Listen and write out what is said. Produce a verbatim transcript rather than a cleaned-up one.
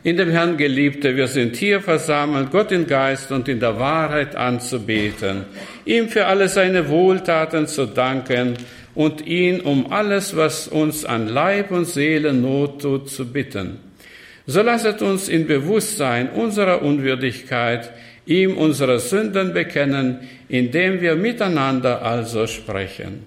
In dem Herrn, Geliebte, wir sind hier versammelt, Gott in Geist und in der Wahrheit anzubeten, ihm für alle seine Wohltaten zu danken und ihn um alles, was uns an Leib und Seele Not tut, zu bitten. So lasset uns in Bewusstsein unserer Unwürdigkeit ihm unsere Sünden bekennen, indem wir miteinander also sprechen.